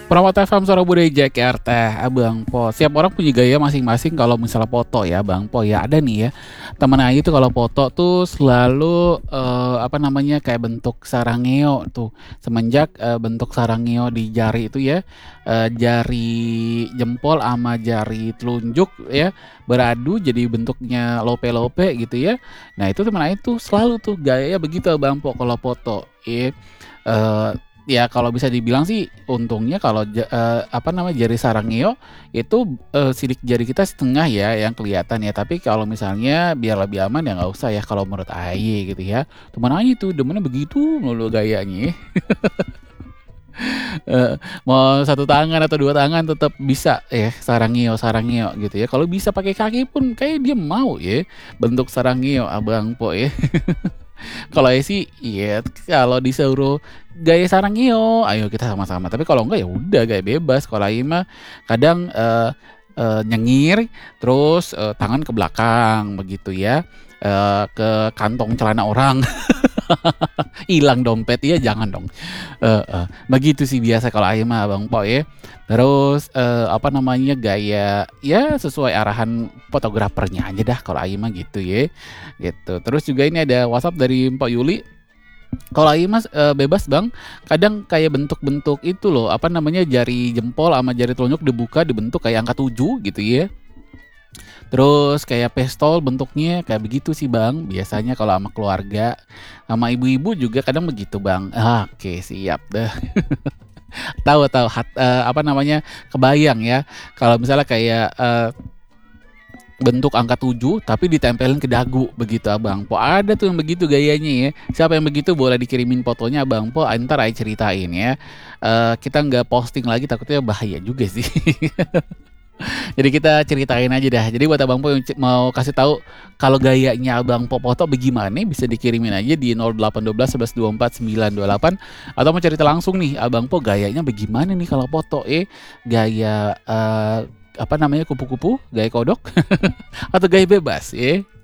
Perawat FM Suara Budaya Jakarta, Abang Po. Setiap orang punya gaya masing-masing kalau misalnya foto ya, Bang Po ya. Ada nih ya, temen Ayu tuh kalau foto tuh selalu apa namanya kayak bentuk sarangeo tuh. Semenjak bentuk sarangeo di jari itu ya, jari jempol sama jari telunjuk ya beradu jadi bentuknya lope-lope gitu ya. Nah itu temen Ayu tuh selalu tuh gayanya begitu Bang Po kalau foto. Iya. Eh, Ya kalau bisa dibilang sih untungnya kalau apa namanya, jari sarangeo itu, sidik jari kita setengah ya yang kelihatan ya, tapi kalau misalnya biar lebih aman ya nggak usah ya kalau menurut Aye gitu ya. Temen Aye tuh demennya begitu mulu gayanya. Mau satu tangan atau 2 tangan tetap bisa ya sarangeo-sarangeo gitu ya. Kalau bisa pakai kaki pun kayak dia mau ya bentuk sarangeo Abang Po ya. Kalau saya sih, iya kalau disuruh gaya sarangeo, ayo kita sama-sama. Tapi kalau enggak ya udah gaya bebas. Kalau Aing mah kadang nyengir, terus tangan ke belakang begitu ya, ke kantong celana orang, hilang dompet ya jangan dong. Begitu sih biasa kalau Aing mah Bang Po ya. Terus apa namanya gaya ya sesuai arahan fotografernya aja dah kalau Aing mah gitu ya. Gitu. Terus juga ini ada WhatsApp dari Mpok Yuli. Kalau Aing mas bebas Bang, kadang kayak bentuk-bentuk itu loh, apa namanya jari jempol sama jari telunjuk dibuka dibentuk kayak angka 7 gitu ya. Terus kayak pistol bentuknya kayak begitu sih Bang, biasanya kalau sama keluarga, sama ibu-ibu juga kadang begitu Bang. Oke siap deh. Tahu tahu apa namanya, kebayang ya, kalau misalnya kayak, bentuk angka 7 tapi ditempelin ke dagu begitu Abang Po, ada tuh yang begitu gayanya ya. Siapa yang begitu boleh dikirimin fotonya Abang Po, entar Aing ceritain ya. Kita nggak posting lagi takutnya bahaya juga sih. Jadi kita ceritain aja dah. Jadi buat Abang Po yang mau kasih tahu kalau gayanya Abang Po foto bagaimana, bisa dikirimin aja di 0812 11 24 928 atau mau cerita langsung nih Abang Po gayanya bagaimana nih kalau foto gaya apa namanya kupu-kupu, gaya kodok atau gaya bebas ya.